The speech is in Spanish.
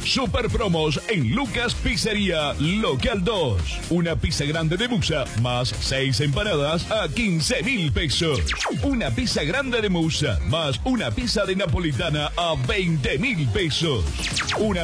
super promos en Lucas Pizzería Local 2. Una pizza grande de musa más 6 empanadas a 15.000 pesos. Una pizza grande de musa más una pizza de napolitana a 20.000 pesos. Una